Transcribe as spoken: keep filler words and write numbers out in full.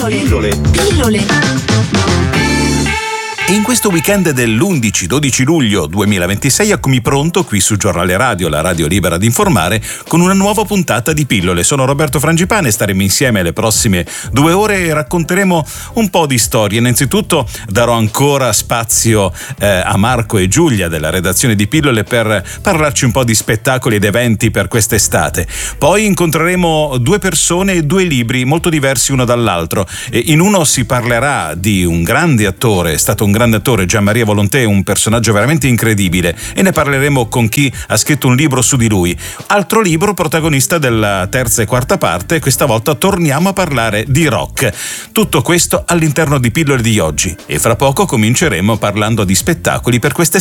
Pillole. Pillole. E in questo weekend dell'undici dodici luglio duemilaventisei eccomi pronto qui su Giornale Radio, la radio libera di informare, con una nuova puntata di Pillole. Sono Roberto Frangipane, staremo insieme le prossime due ore e racconteremo un po' di storie. Innanzitutto darò ancora spazio eh, a Marco e Giulia della redazione di Pillole per parlarci un po' di spettacoli ed eventi per quest'estate. Poi incontreremo due persone e due libri molto diversi uno dall'altro. E in uno si parlerà di un grande attore, è stato un grande attore, Gianmaria Volonté, un personaggio veramente incredibile, e ne parleremo con chi ha scritto un libro su di lui. Altro libro, protagonista della terza e quarta parte, questa volta torniamo a parlare di rock. Tutto questo all'interno di Pillole di oggi, e fra poco cominceremo parlando di spettacoli per queste